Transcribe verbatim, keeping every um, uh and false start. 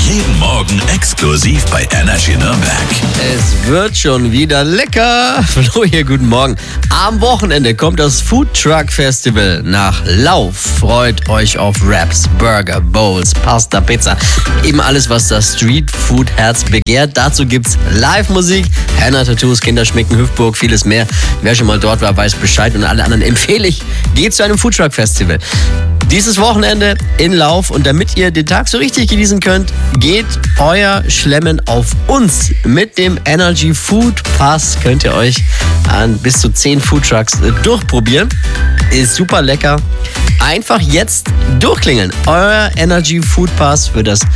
Jeden Morgen exklusiv bei Energy Nürnberg. Es wird schon wieder lecker. Flo hier, guten Morgen. Am Wochenende kommt das Food Truck Festival nach Lauf. Freut euch auf Wraps, Burger, Bowls, Pasta, Pizza. Eben alles, was das Street Food Herz begehrt. Dazu gibt's Live-Musik, Henna-Tattoos, Kinderschminken, Hüpfburg, vieles mehr. Wer schon mal dort war, weiß Bescheid. Und alle anderen empfehle ich, geht zu einem Food Truck Festival. Dieses Wochenende in Lauf, und damit ihr den Tag so richtig genießen könnt, geht euer Schlemmen auf uns. Mit dem Energy Food Pass könnt ihr euch an bis zu zehn Food Trucks durchprobieren. Ist super lecker. Einfach jetzt durchklingeln. Euer Energy Food Pass für das